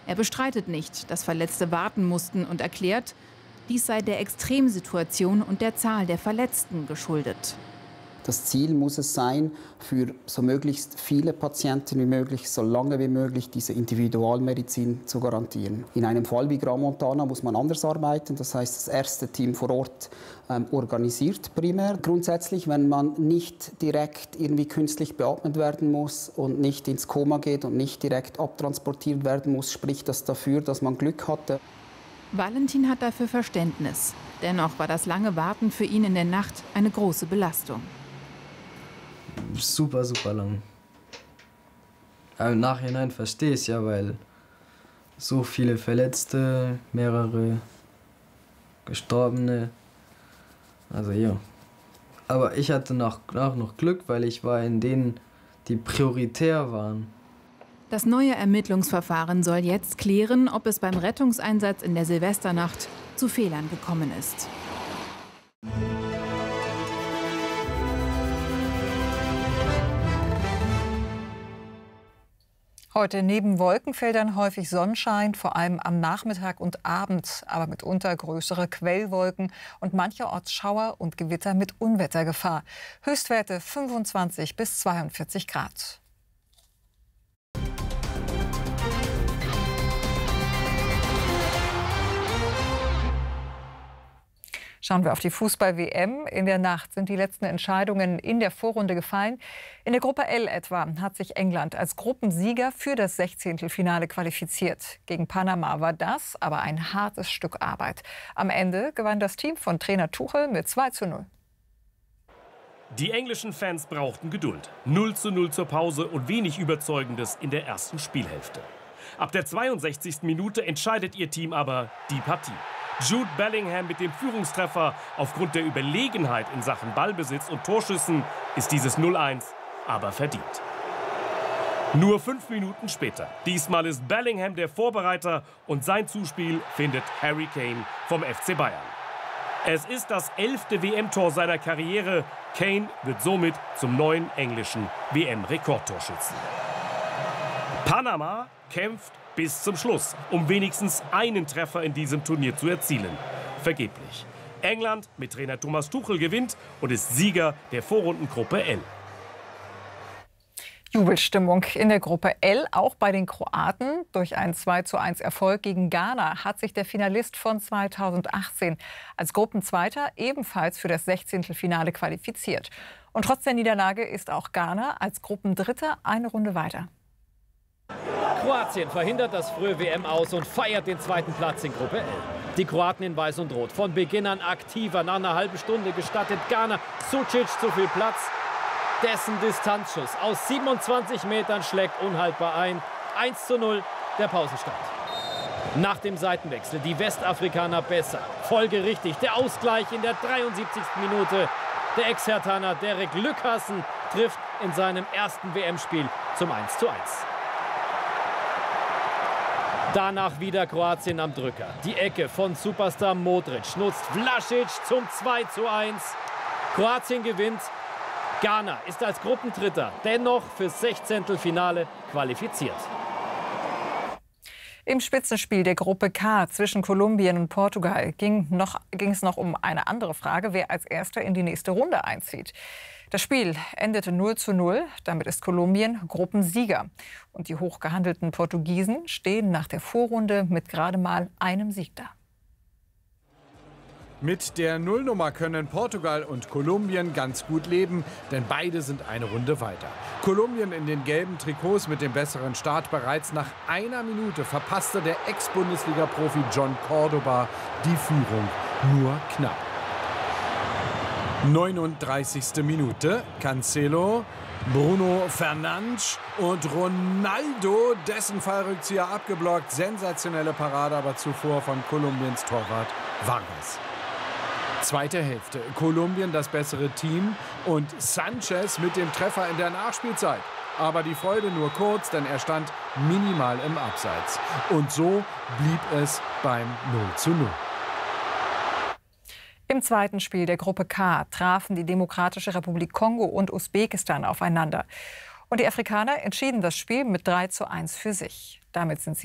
Er bestreitet nicht, dass Verletzte warten mussten und erklärt, dies sei der Extremsituation und der Zahl der Verletzten geschuldet. Das Ziel muss es sein, für so möglichst viele Patienten wie möglich, so lange wie möglich, diese Individualmedizin zu garantieren. In einem Fall wie Gran Montana muss man anders arbeiten. Das heißt, das erste Team vor Ort organisiert primär. Grundsätzlich, wenn man nicht direkt irgendwie künstlich beatmet werden muss und nicht ins Koma geht und nicht direkt abtransportiert werden muss, spricht das dafür, dass man Glück hatte. Valentin hat dafür Verständnis. Dennoch war das lange Warten für ihn in der Nacht eine große Belastung. Super lang. Aber im Nachhinein verstehe ich es ja, weil so viele Verletzte, mehrere Gestorbene. Also ja. Aber ich hatte auch noch Glück, weil ich war in denen, die prioritär waren. Das neue Ermittlungsverfahren soll jetzt klären, ob es beim Rettungseinsatz in der Silvesternacht zu Fehlern gekommen ist. Heute neben Wolkenfeldern häufig Sonnenschein, vor allem am Nachmittag und Abend, aber mitunter größere Quellwolken und mancherorts Schauer und Gewitter mit Unwettergefahr. Höchstwerte 25 bis 42 Grad. Schauen wir auf die Fußball-WM. In der Nacht sind die letzten Entscheidungen in der Vorrunde gefallen. In der Gruppe L etwa hat sich England als Gruppensieger für das 16. Finale qualifiziert. Gegen Panama war das aber ein hartes Stück Arbeit. Am Ende gewann das Team von Trainer Tuchel mit 2:0. Die englischen Fans brauchten Geduld. 0:0 zur Pause und wenig Überzeugendes in der ersten Spielhälfte. Ab der 62. Minute entscheidet ihr Team aber die Partie. Jude Bellingham mit dem Führungstreffer. Aufgrund der Überlegenheit in Sachen Ballbesitz und Torschüssen ist dieses 0:1 aber verdient. Nur 5 Minuten später. Diesmal ist Bellingham der Vorbereiter und sein Zuspiel findet Harry Kane vom FC Bayern. Es ist das 11. WM-Tor seiner Karriere. Kane wird somit zum neuen englischen WM-Rekordtorschützen. Panama kämpft bis zum Schluss, um wenigstens einen Treffer in diesem Turnier zu erzielen. Vergeblich. England mit Trainer Thomas Tuchel gewinnt und ist Sieger der Vorrundengruppe L. Jubelstimmung in der Gruppe L, auch bei den Kroaten. Durch einen 2:1 Erfolg gegen Ghana hat sich der Finalist von 2018 als Gruppenzweiter ebenfalls für das 16. Finale qualifiziert. Und trotz der Niederlage ist auch Ghana als Gruppendritter eine Runde weiter. Kroatien verhindert das frühe WM aus und feiert den zweiten Platz in Gruppe L. Die Kroaten in Weiß und Rot, von Beginn an aktiver. Nach einer halben Stunde gestattet Ghana Sucic zu viel Platz. Dessen Distanzschuss aus 27 Metern schlägt unhaltbar ein. 1:0 der Pausenstand. Nach dem Seitenwechsel die Westafrikaner besser. Folgerichtig der Ausgleich in der 73. Minute. Der Ex-Herthaner Derek Lückhassen trifft in seinem ersten WM-Spiel zum 1:1. Danach wieder Kroatien am Drücker. Die Ecke von Superstar Modric nutzt Vlasic zum 2:1. Kroatien gewinnt. Ghana ist als Gruppendritter dennoch fürs 16. Finale qualifiziert. Im Spitzenspiel der Gruppe K zwischen Kolumbien und Portugal ging es noch um eine andere Frage, wer als Erster in die nächste Runde einzieht. Das Spiel endete 0:0. Damit ist Kolumbien Gruppensieger. Und die hochgehandelten Portugiesen stehen nach der Vorrunde mit gerade mal einem Sieg da. Mit der Nullnummer können Portugal und Kolumbien ganz gut leben, denn beide sind eine Runde weiter. Kolumbien in den gelben Trikots mit dem besseren Start. Bereits nach einer Minute verpasste der Ex-Bundesliga-Profi John Cordoba die Führung nur knapp. 39. Minute, Cancelo, Bruno Fernandes und Ronaldo, dessen Fallrückzieher abgeblockt. Sensationelle Parade, aber zuvor von Kolumbiens Torwart Vargas. Zweite Hälfte, Kolumbien das bessere Team und Sanchez mit dem Treffer in der Nachspielzeit. Aber die Freude nur kurz, denn er stand minimal im Abseits. Und so blieb es beim 0:0. Im zweiten Spiel der Gruppe K trafen die Demokratische Republik Kongo und Usbekistan aufeinander. Und die Afrikaner entschieden das Spiel mit 3:1 für sich. Damit sind sie